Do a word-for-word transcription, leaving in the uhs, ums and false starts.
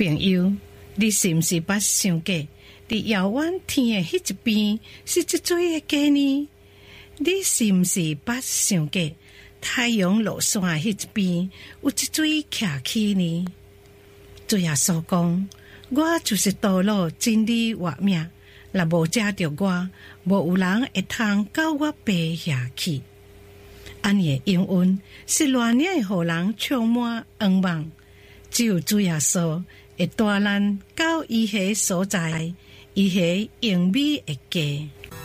朋友，你是毋是捌想过，伫遥远天的迄一边是即水的家呢？你是毋是捌想过，太阳落山的迄一边有即水徛起呢？主耶稣讲，我就是道路、真理、活命，若无遮着我，无有人会通到我爸遐去。安尼的应允是偌尔会互人充满愿望，只有主耶稣会带咱到伊迄所在，伊迄荣美的家。